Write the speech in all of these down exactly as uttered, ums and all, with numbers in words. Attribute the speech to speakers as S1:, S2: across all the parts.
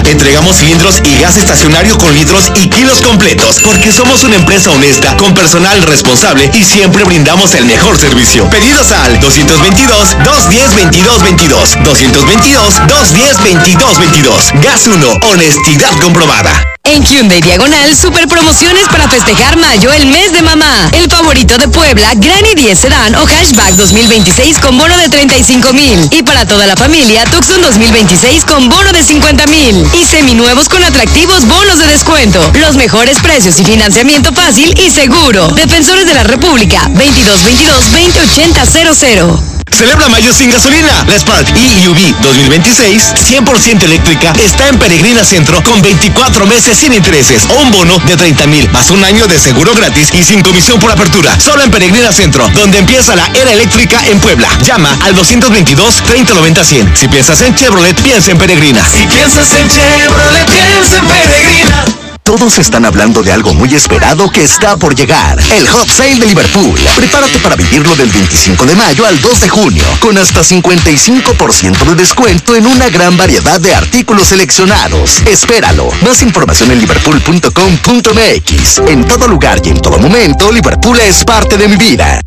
S1: Entregamos cilindros y gas estacionario con litros y kilos completos, porque somos una empresa honesta, con personal responsable y siempre brindamos el mejor servicio. Pedidos al dos veintidós, dos diez, veintidós veintidós. dos veintidós, dos diez, veintidós veintidós. Gas uno, honestidad comprobada.
S2: En Hyundai Diagonal, super promociones para festejar mayo, el mes de mamá. El favorito de Puebla, Granny diez Sedán o Hatchback dos mil veintiséis con bono de treinta y cinco mil. Y para toda la familia, Tucson dos mil veintiséis con bono de cincuenta mil. Y seminuevos con atractivos bonos de descuento. Los mejores precios y financiamiento fácil y seguro. Defensores de la República, veintidós veintidós, veinte ochenta cero cero.
S1: Celebra mayo sin gasolina. La Spark E U V dos mil veintiséis, cien por ciento eléctrica, está en Peregrina Centro con veinticuatro meses sin intereses o un bono de treinta mil más un año de seguro gratis y sin comisión por apertura. Solo en Peregrina Centro, donde empieza la era eléctrica en Puebla. Llama al dos veintidós, treinta noventa cien. Si piensas en Chevrolet, piensa en Peregrina.
S3: Si piensas en Chevrolet, piensa en Peregrina.
S4: Todos están hablando de algo muy esperado que está por llegar. El Hot Sale de Liverpool. Prepárate para vivirlo del veinticinco de mayo al dos de junio, con hasta cincuenta y cinco por ciento de descuento en una gran variedad de artículos seleccionados. Espéralo. Más información en liverpool punto com punto m x. En todo lugar y en todo momento, Liverpool es parte de mi vida.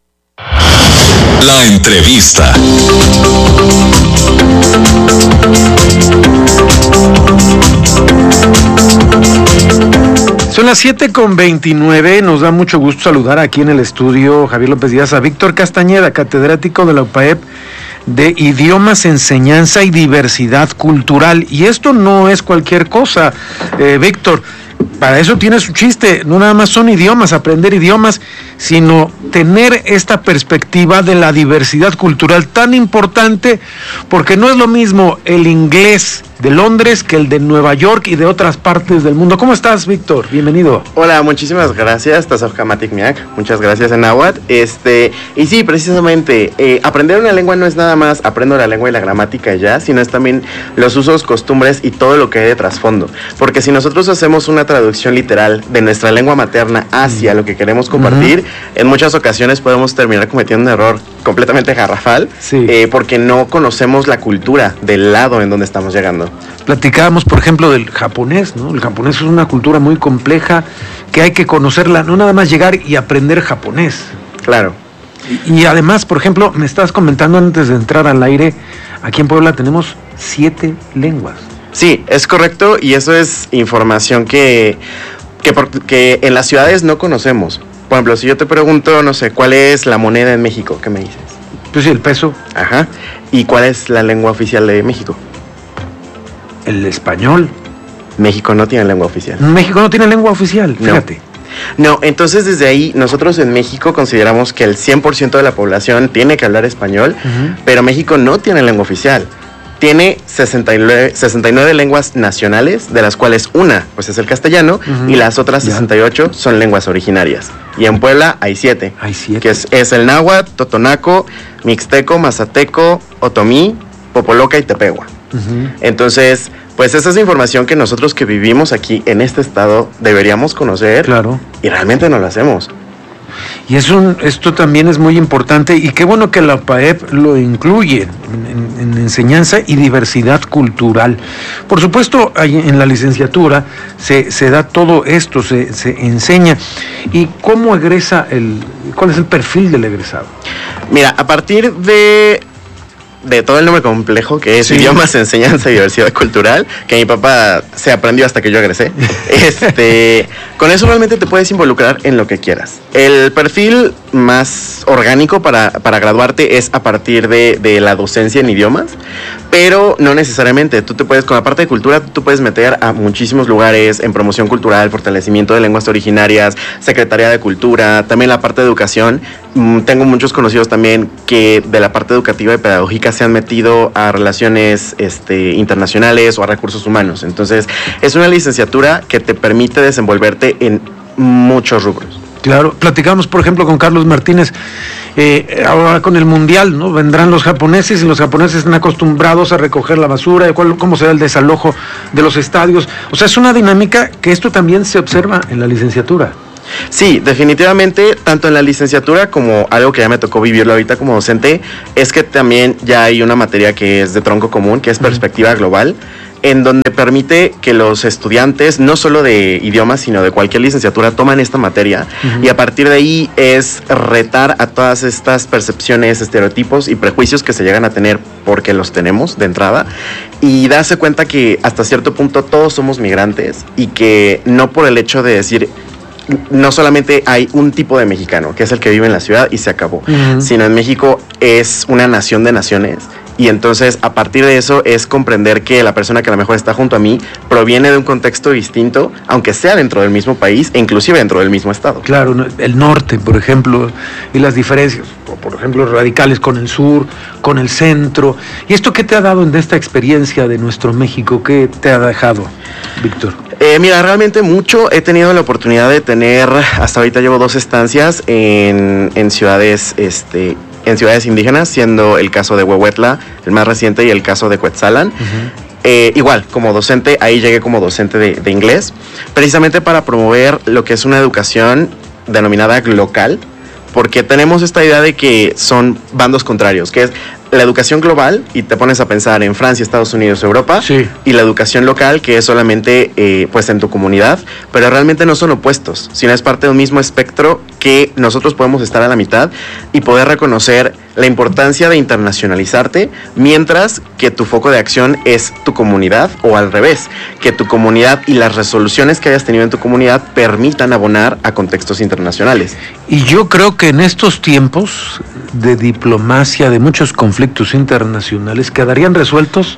S5: La entrevista.
S6: Son las siete con veintinueve, nos da mucho gusto saludar aquí en el estudio Javier López Díaz a Víctor Castañeda, catedrático de la U P A E P de Idiomas, Enseñanza y Diversidad Cultural. Y esto no es cualquier cosa, eh, Víctor, para eso tiene su chiste, no nada más son idiomas, aprender idiomas, sino tener esta perspectiva de la diversidad cultural tan importante, porque no es lo mismo el inglés de Londres que el de Nueva York y de otras partes del mundo. ¿Cómo estás, Víctor? Bienvenido.
S7: Hola, muchísimas gracias, Tasofkamatik Miak, muchas gracias en náhuatl. Este, y sí, precisamente, eh, aprender una lengua no es nada más aprendo la lengua y la gramática ya, sino es también los usos, costumbres y todo lo que hay de trasfondo. Porque si nosotros hacemos una traducción literal de nuestra lengua materna hacia lo que queremos compartir, uh-huh. en muchas ocasiones podemos terminar cometiendo un error completamente garrafal, sí. eh, porque no conocemos la cultura del lado en donde estamos llegando.
S6: Platicábamos, por ejemplo, del japonés, ¿no? El japonés es una cultura muy compleja que hay que conocerla, no nada más llegar y aprender japonés.
S7: Claro.
S6: Y, y además, por ejemplo, me estabas comentando antes de entrar al aire, aquí en Puebla tenemos siete lenguas.
S7: Sí, es correcto, y eso es información que, que, por, que en las ciudades no conocemos. Por ejemplo, si yo te pregunto, no sé, ¿cuál es la moneda en México? ¿Qué me dices?
S6: Pues sí, el peso.
S7: Ajá. ¿Y cuál es la lengua oficial de México?
S6: El español.
S7: México no tiene lengua oficial.
S6: México no tiene lengua oficial, fíjate.
S7: No. no, entonces desde ahí nosotros en México consideramos que el cien por ciento de la población tiene que hablar español, uh-huh. pero México no tiene lengua oficial. Tiene sesenta y nueve, sesenta y nueve lenguas nacionales, de las cuales una pues es el castellano, uh-huh. y las otras sesenta y ocho son lenguas originarias. Y en Puebla hay siete.
S6: Hay siete.
S7: Que es, es el náhuatl, totonaco, mixteco, mazateco, otomí, popoloca y tepehua. Uh-huh. Entonces, pues esa es información que nosotros que vivimos aquí en este estado deberíamos conocer.
S6: Claro.
S7: Y realmente no lo hacemos.
S6: Y es un, esto también es muy importante, y qué bueno que la U P A E P lo incluye en, en, en enseñanza y diversidad cultural. Por supuesto, en la licenciatura se, se da todo esto, se, se enseña. ¿Y cómo egresa el, cuál es el perfil del egresado?
S7: Mira, a partir de... de todo el nombre complejo que es sí. Idiomas, Enseñanza y Diversidad Cultural, que mi papá se aprendió hasta que yo egresé. Este, con eso realmente te puedes involucrar en lo que quieras. El perfil más orgánico para, para graduarte es a partir de, de la docencia en idiomas, pero no necesariamente. Tú te puedes, con la parte de cultura, tú puedes meter a muchísimos lugares en promoción cultural, fortalecimiento de lenguas originarias, Secretaría de Cultura, también la parte de educación. Tengo muchos conocidos también que de la parte educativa y pedagógica se han metido a relaciones este, internacionales o a recursos humanos. Entonces, es una licenciatura que te permite desenvolverte en muchos rubros.
S6: Claro, platicamos, por ejemplo, con Carlos Martínez, eh, ahora con el Mundial, ¿no? Vendrán los japoneses y los japoneses están acostumbrados a recoger la basura, cuál, cómo será el desalojo de los estadios. O sea, es una dinámica que esto también se observa en la licenciatura.
S7: Sí, definitivamente, tanto en la licenciatura como algo que ya me tocó vivirlo ahorita como docente, es que también ya hay una materia que es de tronco común, que es perspectiva global. en donde permite que los estudiantes, no solo de idiomas, sino de cualquier licenciatura, toman esta materia, uh-huh. y a partir de ahí es retar a todas estas percepciones, estereotipos y prejuicios que se llegan a tener, porque los tenemos de entrada, y darse cuenta que hasta cierto punto todos somos migrantes y que no por el hecho de decir no solamente hay un tipo de mexicano, que es el que vive en la ciudad y se acabó, uh-huh. sino en México es una nación de naciones. Y entonces, a partir de eso, es comprender que la persona que a lo mejor está junto a mí proviene de un contexto distinto, aunque sea dentro del mismo país e inclusive dentro del mismo estado.
S6: Claro, el norte, por ejemplo, y las diferencias, por ejemplo, radicales con el sur, con el centro. ¿Y esto qué te ha dado en esta experiencia de nuestro México? ¿Qué te ha dejado, Víctor?
S7: Eh, mira, realmente mucho. He tenido la oportunidad de tener, hasta ahorita llevo dos estancias en, en ciudades, este... en ciudades indígenas, siendo el caso de Huehuetla el más reciente y el caso de Cuetzalan. Uh-huh. Eh, igual, como docente, ahí llegué como docente de, de inglés, precisamente para promover lo que es una educación denominada local, porque tenemos esta idea de que son bandos contrarios, que es la educación global, y te pones a pensar en Francia, Estados Unidos, Europa, sí. y la educación local, que es solamente eh, pues en tu comunidad, pero realmente no son opuestos, sino es parte de un mismo espectro que nosotros podemos estar a la mitad y poder reconocer la importancia de internacionalizarte, mientras que tu foco de acción es tu comunidad, o al revés, que tu comunidad y las resoluciones que hayas tenido en tu comunidad permitan abonar a contextos internacionales.
S6: Y yo creo que en estos tiempos de diplomacia, de muchos conflictos internacionales, quedarían resueltos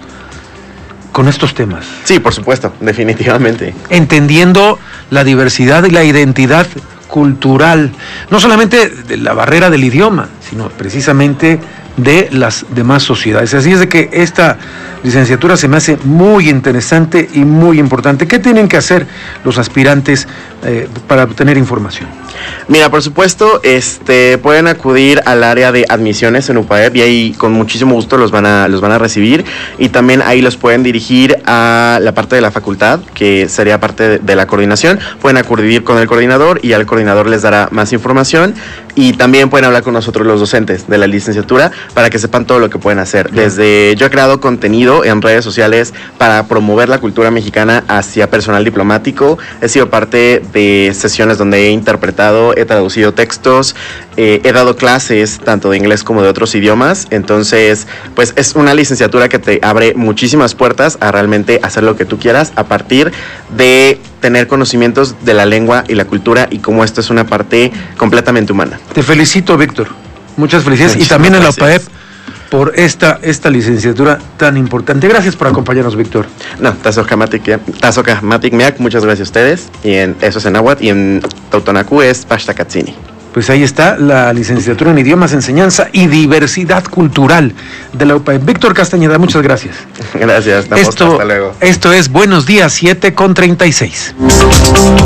S6: con estos temas.
S7: Sí, por supuesto, definitivamente.
S6: Entendiendo la diversidad y la identidad cultural, no solamente de la barrera del idioma, sino precisamente de las demás sociedades. Así es de que esta licenciatura se me hace muy interesante y muy importante. ¿Qué tienen que hacer los aspirantes eh, para obtener información?
S7: Mira, por supuesto, este, pueden acudir al área de admisiones en U P A E P y ahí con muchísimo gusto los van a, los van a recibir, y también ahí los pueden dirigir a la parte de la facultad, que sería parte de, de la coordinación. Pueden acudir con el coordinador y al coordinador les dará más información, y también pueden hablar con nosotros los docentes de la licenciatura para que sepan todo lo que pueden hacer. Desde yo he creado contenido en redes sociales para promover la cultura mexicana hacia personal diplomático, he sido parte de sesiones donde he interpretado, he traducido textos, eh, he dado clases tanto de inglés como de otros idiomas. Entonces, pues es una licenciatura que te abre muchísimas puertas a realmente hacer lo que tú quieras a partir de tener conocimientos de la lengua y la cultura, y cómo esto es una parte completamente humana.
S6: Te felicito, Víctor. Muchas felicidades. Muchísimas y también gracias. En la U P A E P por esta, esta licenciatura tan importante. Gracias por acompañarnos, Víctor.
S7: No, Tazocamatic Meac, muchas gracias a ustedes. Y en, eso es en náhuatl, y en Totonacu es Paxtacatzini.
S6: Pues ahí está la licenciatura en Idiomas, Enseñanza y Diversidad Cultural de la U P A E P. Víctor Castañeda, muchas gracias.
S7: Gracias,
S6: esto, hasta luego. Esto es Buenos Días, siete con treinta y seis.